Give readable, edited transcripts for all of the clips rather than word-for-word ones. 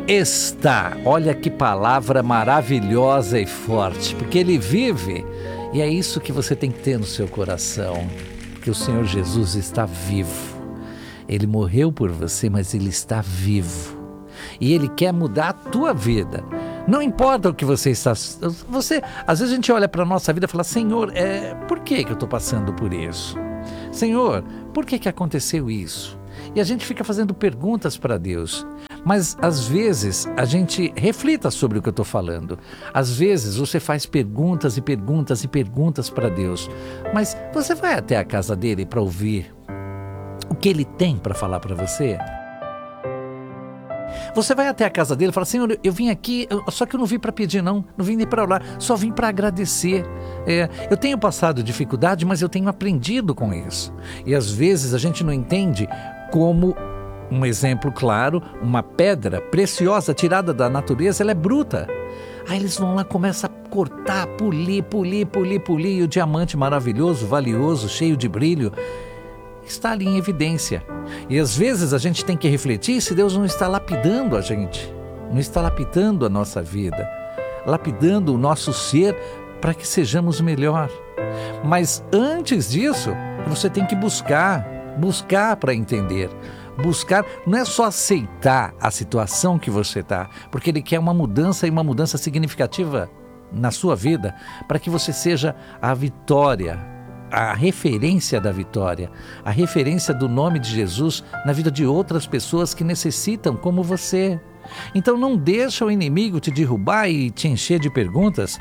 está. Olha que palavra maravilhosa e forte, porque Ele vive, e é isso que você tem que ter no seu coração, que o Senhor Jesus está vivo. Ele morreu por você, mas Ele está vivo, e Ele quer mudar a tua vida. Não importa o que você está... às vezes a gente olha para a nossa vida e fala: Senhor, por que eu estou passando por isso? Senhor, por que aconteceu isso? E a gente fica fazendo perguntas para Deus. Mas às vezes a gente reflita sobre o que eu estou falando. Às vezes você faz perguntas e perguntas e perguntas para Deus. Mas você vai até a casa dele para ouvir o que ele tem para falar para você? Você vai até a casa dele e fala: Senhor, eu vim aqui, só que eu não vim para pedir não vim nem para orar, só vim para agradecer. Eu tenho passado dificuldade, mas eu tenho aprendido com isso. E às vezes a gente não entende como, um exemplo claro, uma pedra preciosa tirada da natureza, ela é bruta. Aí eles vão lá, começam a cortar, polir, e o diamante maravilhoso, valioso, cheio de brilho, está ali em evidência. E às vezes a gente tem que refletir se Deus não está lapidando a gente, não está lapidando a nossa vida, lapidando o nosso ser para que sejamos melhor. Mas antes disso, você tem que buscar para entender. Buscar não é só aceitar a situação que você está, porque Ele quer uma mudança, e uma mudança significativa na sua vida, para que você seja a vitória, a referência da vitória, a referência do nome de Jesus na vida de outras pessoas que necessitam como você. Então não deixa o inimigo te derrubar e te encher de perguntas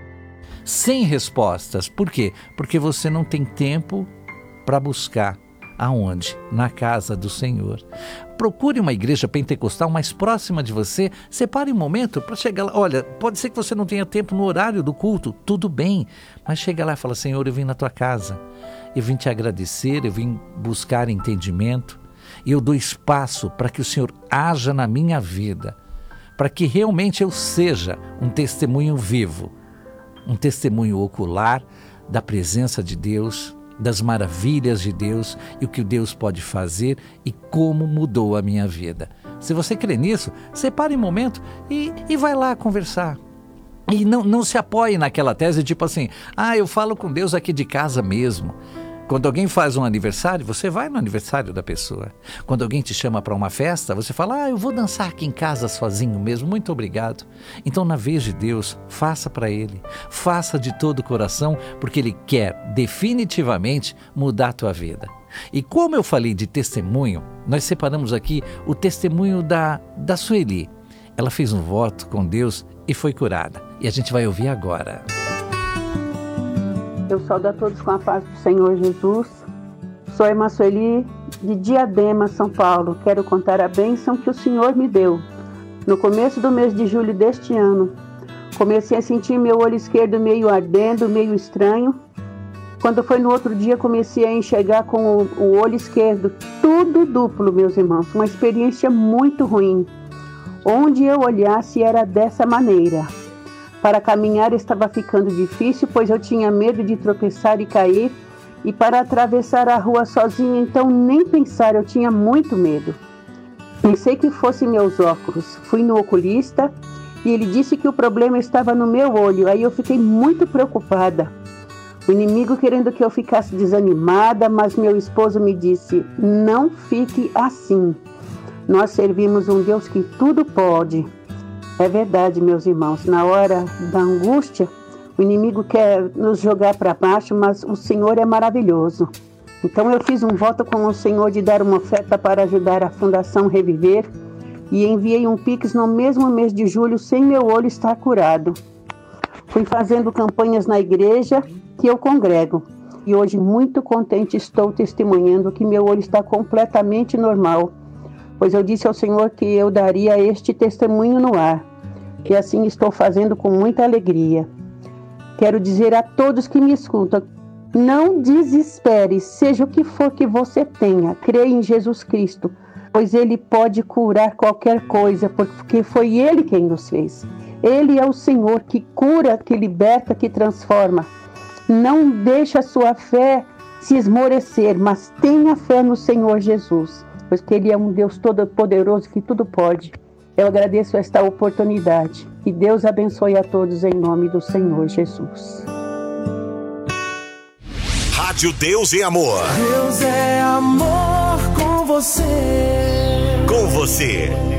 sem respostas. Por quê? Porque você não tem tempo para buscar. Aonde? Na casa do Senhor. Procure uma igreja pentecostal mais próxima de você, separe um momento para chegar lá. Olha, pode ser que você não tenha tempo no horário do culto, tudo bem, mas chega lá e fala: Senhor, eu vim na tua casa, eu vim te agradecer, eu vim buscar entendimento, e eu dou espaço para que o Senhor haja na minha vida, para que realmente eu seja um testemunho vivo, um testemunho ocular da presença de Deus, das maravilhas de Deus e o que Deus pode fazer e como mudou a minha vida. Se você crê nisso, separe um momento e vai lá conversar. E não se apoie naquela tese tipo assim: eu falo com Deus aqui de casa mesmo. Quando alguém faz um aniversário, você vai no aniversário da pessoa. Quando alguém te chama para uma festa, você fala: eu vou dançar aqui em casa sozinho mesmo, muito obrigado. Então, na vez de Deus, faça para Ele. Faça de todo o coração, porque Ele quer definitivamente mudar a tua vida. E como eu falei de testemunho, nós separamos aqui o testemunho da Sueli. Ela fez um voto com Deus e foi curada. E a gente vai ouvir agora. Eu saúdo a todos com a paz do Senhor Jesus. Sou a irmã Sueli, de Diadema, São Paulo. Quero contar a bênção que o Senhor me deu. No começo do mês de julho deste ano, comecei a sentir meu olho esquerdo meio ardendo, meio estranho. Quando foi no outro dia, comecei a enxergar com o olho esquerdo, tudo duplo, meus irmãos. Uma experiência muito ruim. Onde eu olhasse era dessa maneira. Para caminhar estava ficando difícil, pois eu tinha medo de tropeçar e cair. E para atravessar a rua sozinha, então nem pensar, eu tinha muito medo. Pensei que fossem meus óculos. Fui no oculista e ele disse que o problema estava no meu olho. Aí eu fiquei muito preocupada. O inimigo querendo que eu ficasse desanimada, mas meu esposo me disse: não fique assim. Nós servimos um Deus que tudo pode. É verdade, meus irmãos, na hora da angústia, o inimigo quer nos jogar para baixo, mas o Senhor é maravilhoso. Então eu fiz um voto com o Senhor de dar uma oferta para ajudar a Fundação Reviver e enviei um Pix no mesmo mês de julho sem meu olho estar curado. Fui fazendo campanhas na igreja que eu congrego e hoje muito contente estou testemunhando que meu olho está completamente normal, pois eu disse ao Senhor que eu daria este testemunho no ar. E assim estou fazendo com muita alegria. Quero dizer a todos que me escutam: não desespere, seja o que for que você tenha, creia em Jesus Cristo, pois Ele pode curar qualquer coisa, porque foi Ele quem nos fez. Ele é o Senhor que cura, que liberta, que transforma. Não deixe a sua fé se esmorecer, mas tenha fé no Senhor Jesus, pois que Ele é um Deus todo-poderoso que tudo pode. Eu agradeço esta oportunidade. Que Deus abençoe a todos em nome do Senhor Jesus. Rádio Deus e Amor. Deus é amor com você. Com você.